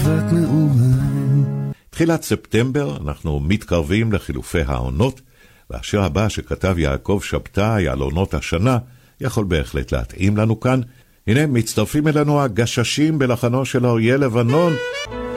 אהבת נעוריים. תחילת ספטמבר אנחנו מתקרבים לחילופי העונות, והשיר הבא שכתב יעקב שבתאי על עונות השנה יכול בהחלט להתאים לנו כאן. הנה מצטרפים אלינו הגששים בלחנו של אריה לבנון,